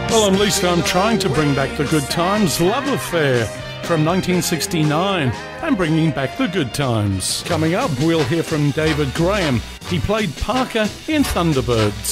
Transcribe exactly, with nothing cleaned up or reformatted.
Well, at least I'm trying to bring back the good times. Love Affair from nineteen sixty-nine. I'm bringing back the good times. Coming up, we'll hear from David Graham. He played Parker in Thunderbirds.